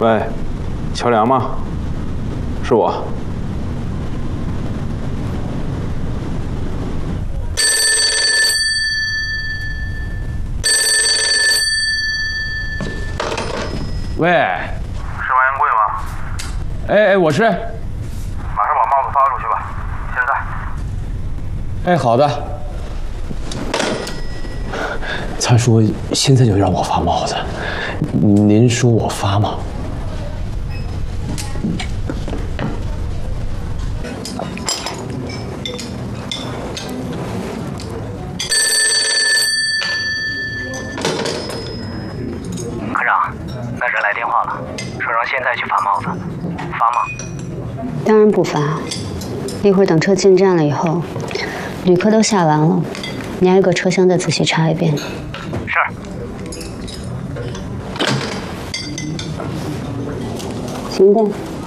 喂，乔梁吗？是我。喂， 是王延贵吗？ 哎，我是。 马上把帽子发出去吧，现在。 哎，好的。他说现在就让我发帽子，您说我发吗？ 科长，那人来电话了，说让现在去发帽子，发吗？ 当然不发，一会儿等车进站了以后，旅客都下完了，你挨个车厢再仔细查一遍。 是。 行的。